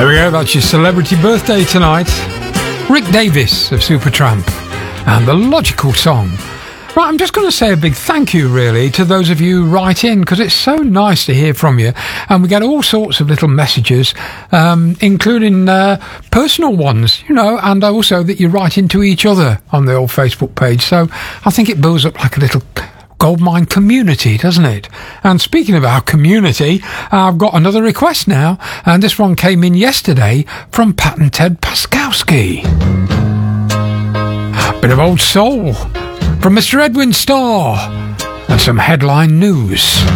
There we go, that's your celebrity birthday tonight. Rick Davis of Supertramp and The Logical Song. Right, I'm just going to say a big thank you, really, to those of you who write in, because it's so nice to hear from you. And we get all sorts of little messages, including personal ones, you know, and also that you write into each other on the old Facebook page. So I think it builds up like a little goldmine community, doesn't it? And speaking of our community, I've got another request now, and this one came in yesterday from Pat and Ted Paskowski. Bit of old soul from Mr. Edwin Starr and some headline news.